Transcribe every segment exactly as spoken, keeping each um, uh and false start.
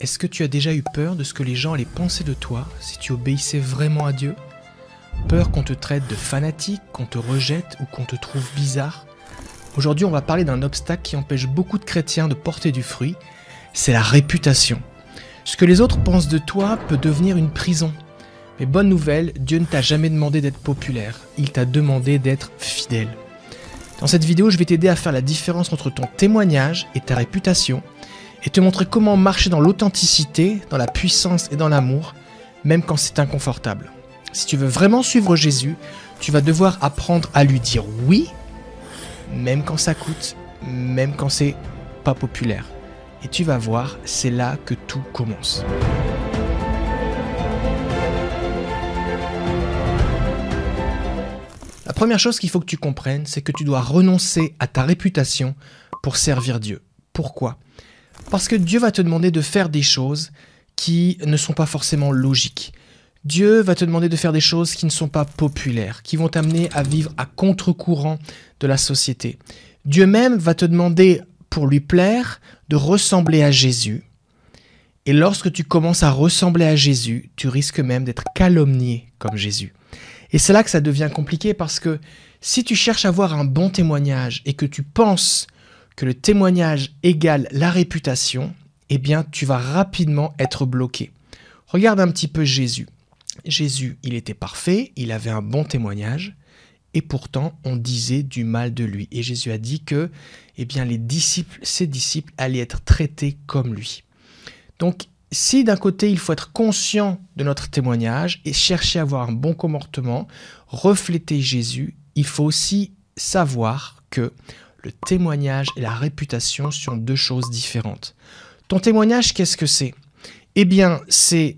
Est-ce que tu as déjà eu peur de ce que les gens allaient penser de toi si tu obéissais vraiment à Dieu? Peur qu'on te traite de fanatique, qu'on te rejette ou qu'on te trouve bizarre? Aujourd'hui, on va parler d'un obstacle qui empêche beaucoup de chrétiens de porter du fruit, c'est la réputation. Ce que les autres pensent de toi peut devenir une prison. Mais bonne nouvelle, Dieu ne t'a jamais demandé d'être populaire, il t'a demandé d'être fidèle. Dans cette vidéo, je vais t'aider à faire la différence entre ton témoignage et ta réputation, et te montrer comment marcher dans l'authenticité, dans la puissance et dans l'amour, même quand c'est inconfortable. Si tu veux vraiment suivre Jésus, tu vas devoir apprendre à lui dire oui, même quand ça coûte, même quand c'est pas populaire. Et tu vas voir, c'est là que tout commence. La première chose qu'il faut que tu comprennes, c'est que tu dois renoncer à ta réputation pour servir Dieu. Pourquoi ? Parce que Dieu va te demander de faire des choses qui ne sont pas forcément logiques. Dieu va te demander de faire des choses qui ne sont pas populaires, qui vont t'amener à vivre à contre-courant de la société. Dieu même va te demander, pour lui plaire, de ressembler à Jésus. Et lorsque tu commences à ressembler à Jésus, tu risques même d'être calomnié comme Jésus. Et c'est là que ça devient compliqué parce que si tu cherches à avoir un bon témoignage et que tu penses que le témoignage égale la réputation, eh bien tu vas rapidement être bloqué. Regarde un petit peu Jésus. Jésus, il était parfait, il avait un bon témoignage, et pourtant on disait du mal de lui. Et Jésus a dit que eh bien, les disciples, ses disciples allaient être traités comme lui. Donc si d'un côté il faut être conscient de notre témoignage et chercher à avoir un bon comportement, refléter Jésus, il faut aussi savoir que le témoignage et la réputation sont deux choses différentes. Ton témoignage, qu'est-ce que c'est ? Eh bien, c'est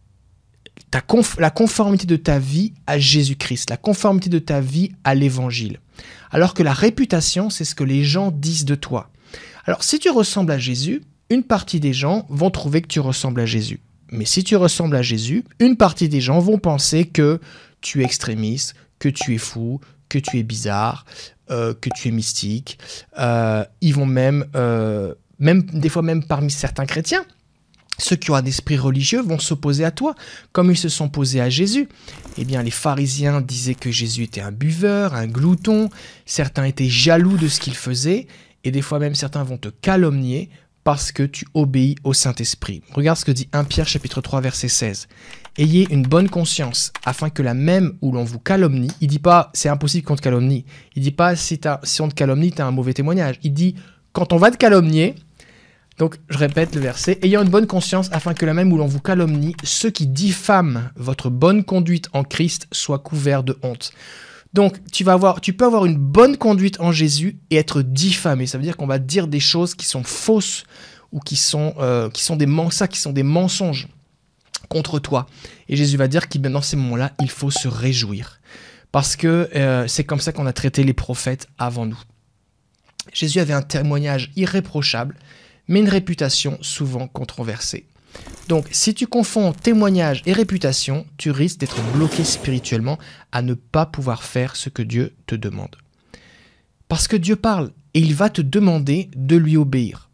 ta conf- la conformité de ta vie à Jésus-Christ, la conformité de ta vie à l'Évangile. Alors que la réputation, c'est ce que les gens disent de toi. Alors, si tu ressembles à Jésus, une partie des gens vont trouver que tu ressembles à Jésus. Mais si tu ressembles à Jésus, une partie des gens vont penser que tu es extrémiste, que tu es fou, que tu es bizarre, euh, que tu es mystique. Euh, ils vont même, euh, même, des fois même parmi certains chrétiens, ceux qui ont un esprit religieux vont s'opposer à toi, comme ils se sont opposés à Jésus. Eh bien, les pharisiens disaient que Jésus était un buveur, un glouton. Certains étaient jaloux de ce qu'il faisait. Et des fois même, certains vont te calomnier parce que tu obéis au Saint-Esprit. Regarde ce que dit premier Pierre chapitre trois, verset seize. « Ayez une bonne conscience, afin que la même où l'on vous calomnie, il ne dit pas « c'est impossible qu'on te calomnie », il ne dit pas si, si on te calomnie, tu as un mauvais témoignage. Il dit « quand on va te calomnier », donc je répète le verset, « ayant une bonne conscience, afin que la même où l'on vous calomnie, ceux qui diffament votre bonne conduite en Christ soient couverts de honte. » Donc, tu, vas avoir, tu peux avoir une bonne conduite en Jésus et être diffamé. Ça veut dire qu'on va dire des choses qui sont fausses ou qui sont, euh, qui sont, des, ça, qui sont des mensonges contre toi. Et Jésus va dire que dans ces moments-là, il faut se réjouir. Parce que euh, c'est comme ça qu'on a traité les prophètes avant nous. Jésus avait un témoignage irréprochable, mais une réputation souvent controversée. Donc, si tu confonds témoignage et réputation, tu risques d'être bloqué spirituellement à ne pas pouvoir faire ce que Dieu te demande. Parce que Dieu parle et il va te demander de lui obéir.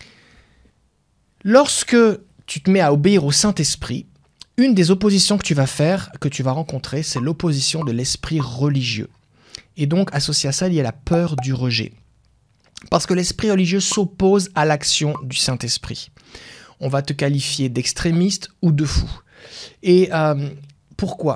Lorsque tu te mets à obéir au Saint-Esprit, une des oppositions que tu vas faire, que tu vas rencontrer, c'est l'opposition de l'esprit religieux. Et donc, associé à ça, il y a la peur du rejet. Parce que l'esprit religieux s'oppose à l'action du Saint-Esprit. On va te qualifier d'extrémiste ou de fou. Et euh, pourquoi ?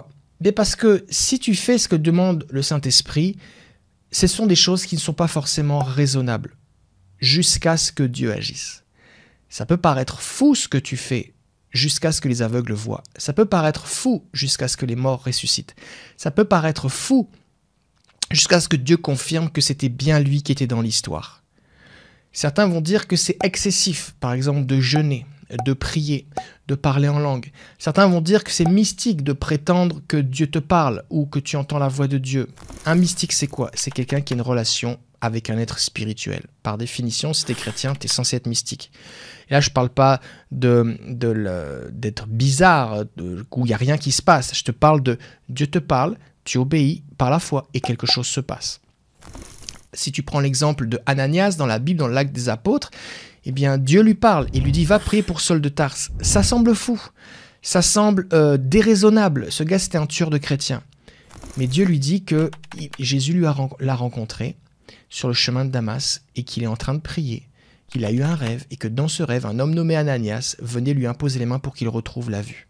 Mais parce que si tu fais ce que demande le Saint-Esprit, ce sont des choses qui ne sont pas forcément raisonnables, jusqu'à ce que Dieu agisse. Ça peut paraître fou ce que tu fais, jusqu'à ce que les aveugles voient. Ça peut paraître fou jusqu'à ce que les morts ressuscitent. Ça peut paraître fou jusqu'à ce que Dieu confirme que c'était bien lui qui était dans l'histoire. Certains vont dire que c'est excessif, par exemple, de jeûner, de prier, de parler en langue. Certains vont dire que c'est mystique de prétendre que Dieu te parle ou que tu entends la voix de Dieu. Un mystique, c'est quoi ? C'est quelqu'un qui a une relation avec un être spirituel. Par définition, si tu es chrétien, tu es censé être mystique. Et là, je ne parle pas de, de le, d'être bizarre, de, où il n'y a rien qui se passe. Je te parle de Dieu te parle, tu obéis par la foi et quelque chose se passe. Si tu prends l'exemple de Ananias dans la Bible, dans l'Acte des Apôtres, eh bien Dieu lui parle et lui dit « Va prier pour Saul de Tarse ». Ça semble fou, ça semble euh, déraisonnable. Ce gars, c'était un tueur de chrétiens. Mais Dieu lui dit que Jésus lui a, l'a rencontré sur le chemin de Damas et qu'il est en train de prier, qu'il a eu un rêve et que dans ce rêve, un homme nommé Ananias venait lui imposer les mains pour qu'il retrouve la vue.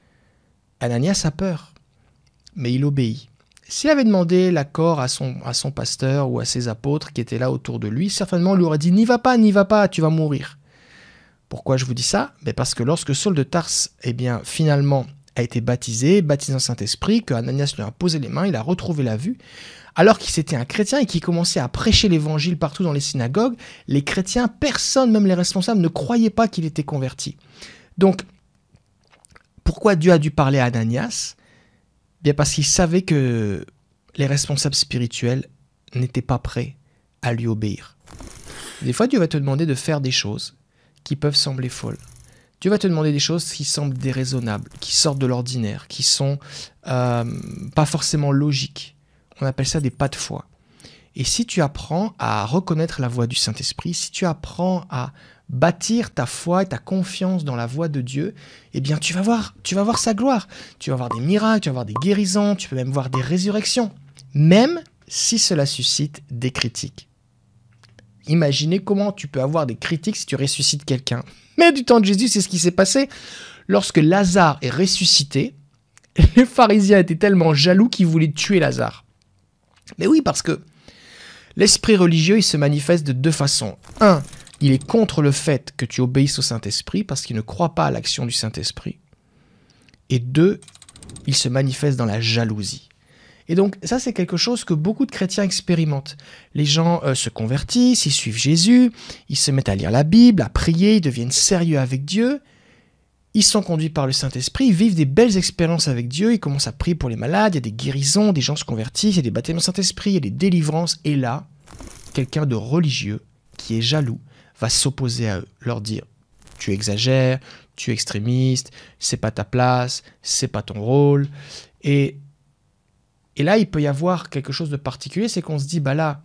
Ananias a peur, mais il obéit. S'il avait demandé l'accord à son, à son pasteur ou à ses apôtres qui étaient là autour de lui, certainement il lui aurait dit « N'y va pas, n'y va pas, tu vas mourir ». Pourquoi je vous dis ça? Mais parce que lorsque Saul de Tarse, eh bien, finalement, a été baptisé, baptisé en Saint-Esprit, que Ananias lui a posé les mains, il a retrouvé la vue, alors qu'il était un chrétien et qu'il commençait à prêcher l'évangile partout dans les synagogues, les chrétiens, personne, même les responsables, ne croyaient pas qu'il était converti. Donc, pourquoi Dieu a dû parler à Ananias? Bien parce qu'il savait que les responsables spirituels n'étaient pas prêts à lui obéir. Des fois, Dieu va te demander de faire des choses qui peuvent sembler folles. Dieu va te demander des choses qui semblent déraisonnables, qui sortent de l'ordinaire, qui sont euh, pas forcément logiques. On appelle ça des pas de foi. Et si tu apprends à reconnaître la voix du Saint-Esprit, si tu apprends à bâtir ta foi et ta confiance dans la voix de Dieu, eh bien tu vas voir, tu vas voir sa gloire. Tu vas voir des miracles, tu vas voir des guérisons, tu peux même voir des résurrections, même si cela suscite des critiques. Imaginez comment tu peux avoir des critiques si tu ressuscites quelqu'un. Mais du temps de Jésus, c'est ce qui s'est passé. Lorsque Lazare est ressuscité, les pharisiens étaient tellement jaloux qu'ils voulaient tuer Lazare. Mais oui, parce que l'esprit religieux, il se manifeste de deux façons. Un, il est contre le fait que tu obéisses au Saint-Esprit parce qu'il ne croit pas à l'action du Saint-Esprit. Et deux, il se manifeste dans la jalousie. Et donc, ça, c'est quelque chose que beaucoup de chrétiens expérimentent. Les gens euh, se convertissent, ils suivent Jésus, ils se mettent à lire la Bible, à prier, ils deviennent sérieux avec Dieu. Ils sont conduits par le Saint-Esprit, ils vivent des belles expériences avec Dieu, ils commencent à prier pour les malades, il y a des guérisons, des gens se convertissent, il y a des baptêmes au Saint-Esprit, il y a des délivrances. Et là, quelqu'un de religieux qui est jaloux va s'opposer à eux, leur dire « tu exagères, tu es extrémiste, c'est pas ta place, c'est pas ton rôle ». Et Et là, il peut y avoir quelque chose de particulier, c'est qu'on se dit, bah là,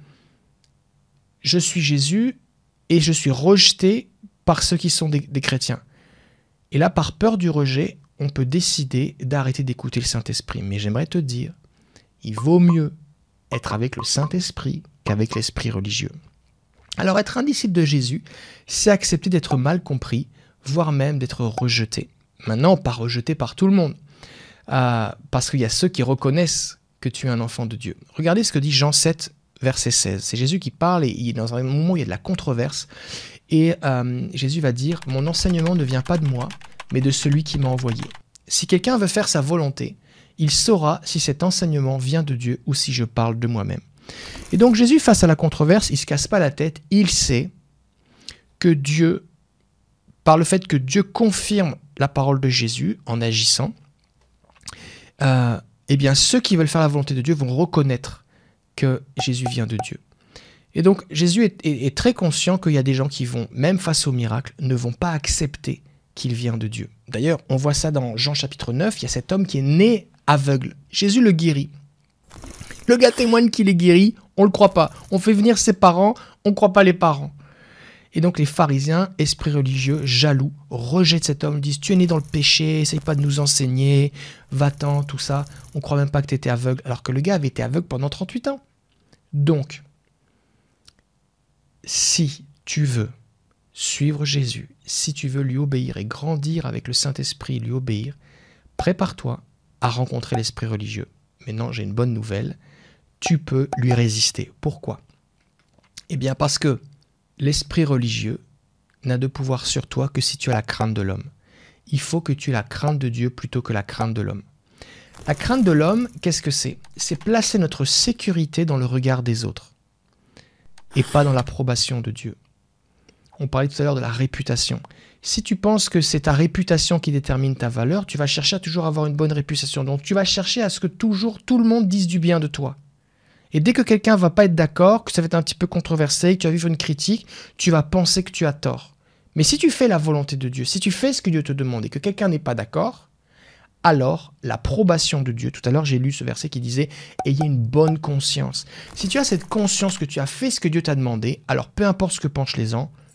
je suis Jésus et je suis rejeté par ceux qui sont des, des chrétiens. Et là, par peur du rejet, on peut décider d'arrêter d'écouter le Saint-Esprit. Mais j'aimerais te dire, il vaut mieux être avec le Saint-Esprit qu'avec l'esprit religieux. Alors, être un disciple de Jésus, c'est accepter d'être mal compris, voire même d'être rejeté. Maintenant, pas rejeté par tout le monde, euh, parce qu'il y a ceux qui reconnaissent que tu es un enfant de Dieu. Regardez ce que dit Jean sept, verset seize. C'est Jésus qui parle et il est dans un moment où il y a de la controverse. Et euh, Jésus va dire « Mon enseignement ne vient pas de moi, mais de celui qui m'a envoyé. Si quelqu'un veut faire sa volonté, il saura si cet enseignement vient de Dieu ou si je parle de moi-même. » Et donc Jésus, face à la controverse, il ne se casse pas la tête. Il sait que Dieu, par le fait que Dieu confirme la parole de Jésus en agissant, euh, eh bien, ceux qui veulent faire la volonté de Dieu vont reconnaître que Jésus vient de Dieu. Et donc, Jésus est, est, est très conscient qu'il y a des gens qui vont, même face au miracle, ne vont pas accepter qu'il vient de Dieu. D'ailleurs, on voit ça dans Jean chapitre neuf, il y a cet homme qui est né aveugle. Jésus le guérit. Le gars témoigne qu'il est guéri, on ne le croit pas. On fait venir ses parents, on ne croit pas les parents. Et donc les pharisiens, esprits religieux, jaloux, rejettent cet homme, disent « Tu es né dans le péché, essaye pas de nous enseigner, va-t'en, tout ça. On ne croit même pas que tu étais aveugle. » Alors que le gars avait été aveugle pendant trente-huit ans. Donc, si tu veux suivre Jésus, si tu veux lui obéir et grandir avec le Saint-Esprit, lui obéir, prépare-toi à rencontrer l'esprit religieux. Maintenant, j'ai une bonne nouvelle, tu peux lui résister. Pourquoi? Eh bien parce que l'esprit religieux n'a de pouvoir sur toi que si tu as la crainte de l'homme. Il faut que tu aies la crainte de Dieu plutôt que la crainte de l'homme. La crainte de l'homme, qu'est-ce que c'est? C'est placer notre sécurité dans le regard des autres et pas dans l'approbation de Dieu. On parlait tout à l'heure de la réputation. Si tu penses que c'est ta réputation qui détermine ta valeur, tu vas chercher à toujours avoir une bonne réputation. Donc tu vas chercher à ce que toujours tout le monde dise du bien de toi. Et dès que quelqu'un ne va pas être d'accord, que ça va être un petit peu controversé, que tu vas vivre une critique, tu vas penser que tu as tort. Mais si tu fais la volonté de Dieu, si tu fais ce que Dieu te demande et que quelqu'un n'est pas d'accord, alors l'approbation de Dieu, tout à l'heure j'ai lu ce verset qui disait « Ayez une bonne conscience ». Si tu as cette conscience que tu as fait ce que Dieu t'a demandé, alors peu importe ce que pensent les gens,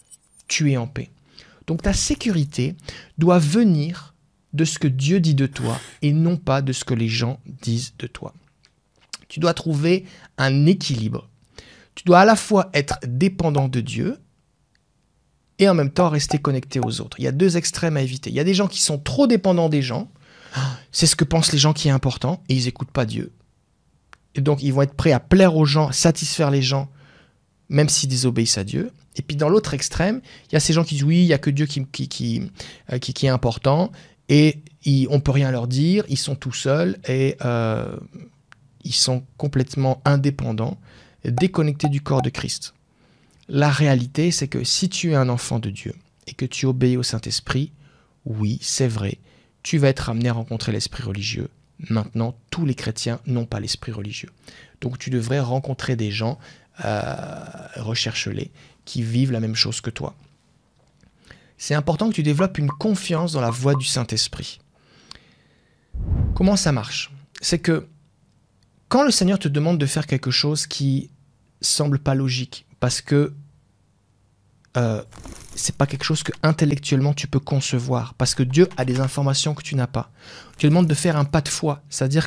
tu es en paix. Donc ta sécurité doit venir de ce que Dieu dit de toi et non pas de ce que les gens disent de toi. Tu dois trouver un équilibre. Tu dois à la fois être dépendant de Dieu et en même temps rester connecté aux autres. Il y a deux extrêmes à éviter. Il y a des gens qui sont trop dépendants des gens. C'est ce que pensent les gens qui est important et ils n'écoutent pas Dieu. Et donc ils vont être prêts à plaire aux gens, satisfaire les gens, même s'ils désobéissent à Dieu. Et puis dans l'autre extrême, il y a ces gens qui disent oui, il n'y a que Dieu qui, qui, qui, euh, qui, qui est important et ils, on ne peut rien leur dire, ils sont tout seuls et euh, ils sont complètement indépendants, déconnectés du corps de Christ. La réalité, c'est que si tu es un enfant de Dieu et que tu obéis au Saint-Esprit, oui, c'est vrai, tu vas être amené à rencontrer l'esprit religieux. Maintenant, tous les chrétiens n'ont pas l'esprit religieux. Donc tu devrais rencontrer des gens, euh, recherche-les, qui vivent la même chose que toi. C'est important que tu développes une confiance dans la voix du Saint-Esprit. Comment ça marche? C'est que quand le Seigneur te demande de faire quelque chose qui semble pas logique, parce que euh, c'est pas quelque chose que intellectuellement tu peux concevoir, parce que Dieu a des informations que tu n'as pas. Tu lui demandes de faire un pas de foi, c'est-à-dire